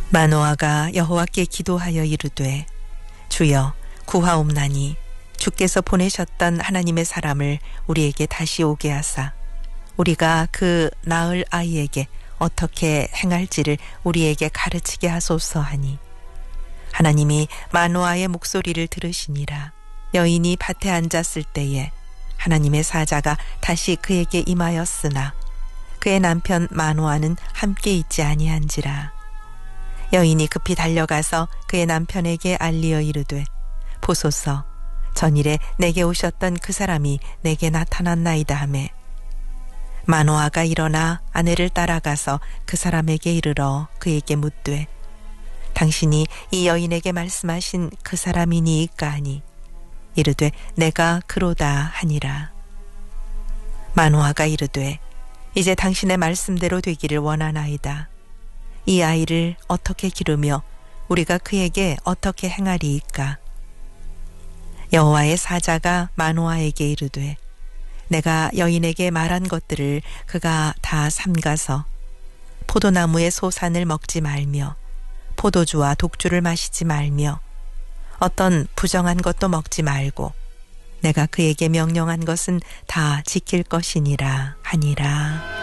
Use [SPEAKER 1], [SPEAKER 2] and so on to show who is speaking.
[SPEAKER 1] 마노아가 여호와께 기도하여 이르되 주여 구하옵나니 주께서 보내셨던 하나님의 사람을 우리에게 다시 오게 하사 우리가 그 낳을 아이에게 어떻게 행할지를 우리에게 가르치게 하소서 하니 하나님이 마노아의 목소리를 들으시니라. 여인이 밭에 앉았을 때에 하나님의 사자가 다시 그에게 임하였으나 그의 남편 마노아는 함께 있지 아니한지라. 여인이 급히 달려가서 그의 남편에게 알리어 이르되 보소서 전일에 내게 오셨던 그 사람이 내게 나타났나이다 하매 마노아가 일어나 아내를 따라가서 그 사람에게 이르러 그에게 묻되 당신이 이 여인에게 말씀하신 그 사람이니이까 하니 이르되 내가 그로다 하니라. 마노아가 이르되 이제 당신의 말씀대로 되기를 원하나이다. 이 아이를 어떻게 기르며 우리가 그에게 어떻게 행하리이까. 여호와의 사자가 마노아에게 이르되 내가 여인에게 말한 것들을 그가 다 삼가서 포도나무의 소산을 먹지 말며 포도주와 독주를 마시지 말며 어떤 부정한 것도 먹지 말고 내가 그에게 명령한 것은 다 지킬 것이니라 하니라.